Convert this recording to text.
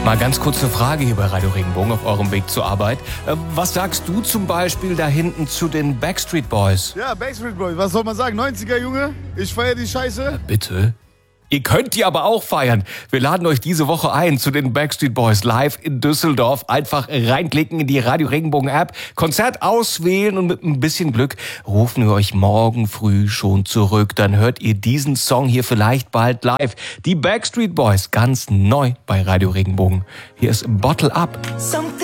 Mal ganz kurz eine Frage hier bei Radio Regenbogen auf eurem Weg zur Arbeit. Was sagst du zum Beispiel da hinten zu den Backstreet Boys? Ja, Backstreet Boys, was soll man sagen? 90er, Junge? Ich feiere die Scheiße. Bitte? Ihr könnt die aber auch feiern. Wir laden euch diese Woche ein zu den Backstreet Boys live in Düsseldorf. Einfach reinklicken in die Radio Regenbogen App, Konzert auswählen und mit ein bisschen Glück rufen wir euch morgen früh schon zurück. Dann hört ihr diesen Song hier vielleicht bald live. Die Backstreet Boys, ganz neu bei Radio Regenbogen. Hier ist Bottle Up.